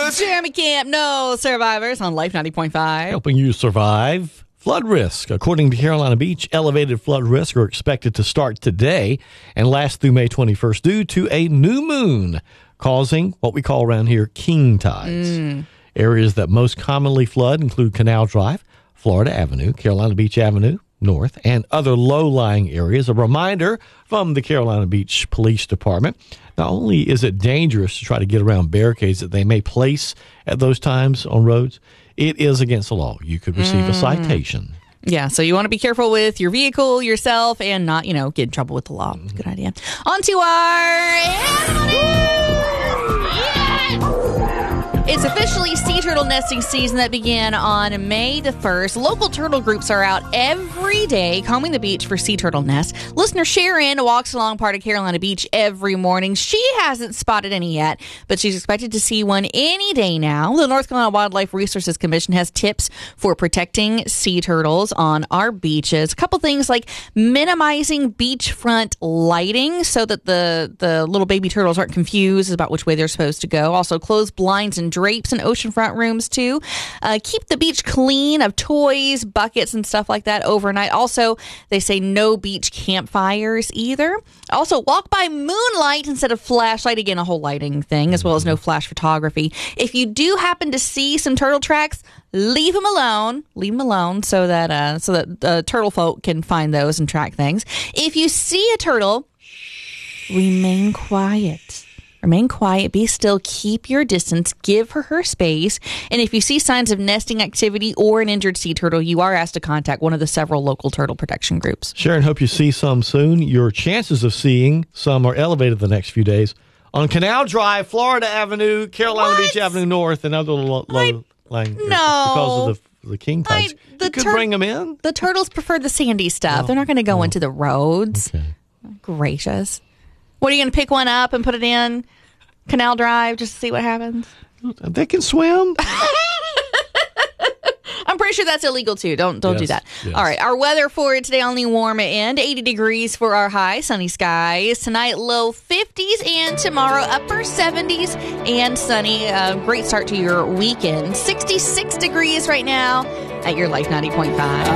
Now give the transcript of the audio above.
Jeremy Camp, no survivors on Life 90.5. Helping you survive flood risk. According to Carolina Beach, elevated flood risk are expected to start today and last through May 21st due to a new moon causing what we call around here king tides. Areas that most commonly flood include Canal Drive, Florida Avenue, Carolina Beach Avenue North, and other low-lying areas. A reminder from the Carolina Beach Police Department. Not only is it dangerous to try to get around barricades that they may place at those times on roads, it is against the law. You could receive a citation. Yeah, so you want to be careful with your vehicle, yourself, and not, get in trouble with the law. Good idea. On to our... It's officially sea turtle nesting season that began on May the 1st. Local turtle groups are out every day combing the beach for sea turtle nests. Listener Sharon walks along part of Carolina Beach every morning. She hasn't spotted any yet, but she's expected to see one any day now. The North Carolina Wildlife Resources Commission has tips for protecting sea turtles on our beaches. A couple things like minimizing beachfront lighting so that the little baby turtles aren't confused about which way they're supposed to go. Also, close blinds and drapes in oceanfront rooms too. Keep the beach clean of toys, buckets, and stuff like that overnight. Also, they say no beach campfires either. Also, walk by moonlight instead of flashlight. Again, a whole lighting thing, as well as no flash photography. If you do happen to see some turtle tracks, leave them alone. Leave them alone so that turtle folk can find those and track things. If you see a turtle, remain quiet. Remain quiet, be still, keep your distance, give her space. And if you see signs of nesting activity or an injured sea turtle, you are asked to contact one of the several local turtle protection groups. Sharon, hope you see some soon. Your chances of seeing some are elevated the next few days on Canal Drive, Florida Avenue, Carolina Beach Avenue North, and other low-lying areas because of the king tides. You could bring them in. The turtles prefer the sandy stuff. They're not going to go into the roads. Okay. Gracious. What, are you going to pick one up and put it in Canal Drive just to see what happens? They can swim. I'm pretty sure that's illegal too. Don't do that. Yes. All right. Our weather for today on the warm end, 80 degrees for our high, sunny skies. Tonight, low 50s, and tomorrow, upper 70s and sunny. Great start to your weekend. 66 degrees right now at your Life 90.5.